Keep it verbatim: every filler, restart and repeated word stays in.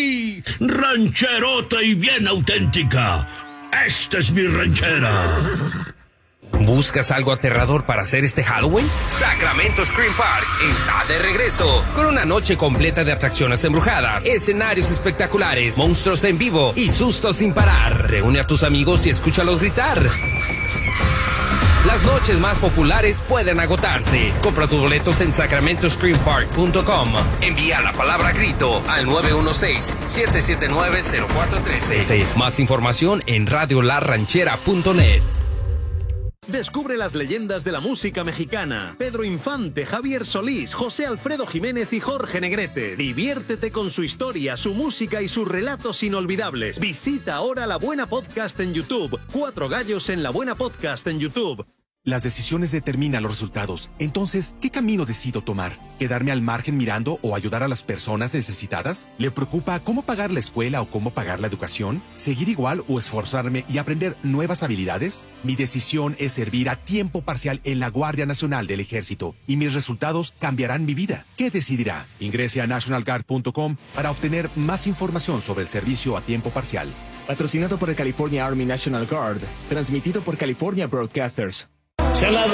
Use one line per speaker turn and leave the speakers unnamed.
sí, rancherota y bien auténtica. Esta es mi ranchera.
¿Buscas algo aterrador para hacer este Halloween? Sacramento Scream Park está de regreso con una noche completa de atracciones embrujadas, escenarios espectaculares, monstruos en vivo y sustos sin parar. Reúne a tus amigos y escúchalos gritar. Las noches más populares pueden agotarse. Compra tus boletos en sacramento scream park punto com. Envía la palabra grito al nueve uno seis, siete siete nueve, cero cuatro uno tres. Más información en radio la ranchera punto net.
Descubre las leyendas de la música mexicana. Pedro Infante, Javier Solís, José Alfredo Jiménez y Jorge Negrete. Diviértete con su historia, su música y sus relatos inolvidables. Visita ahora La Buena Podcast en YouTube. Cuatro gallos en La Buena Podcast en YouTube.
Las decisiones determinan los resultados. Entonces, ¿qué camino decido tomar? ¿Quedarme al margen mirando o ayudar a las personas necesitadas? ¿Le preocupa cómo pagar la escuela o cómo pagar la educación? ¿Seguir igual o esforzarme y aprender nuevas habilidades? Mi decisión es servir a tiempo parcial en la Guardia Nacional del Ejército y mis resultados cambiarán mi vida. ¿Qué decidirá? Ingrese a national guard punto com para obtener más información sobre el servicio a tiempo parcial.
Patrocinado por el California Army National Guard. Transmitido por California Broadcasters.
Se las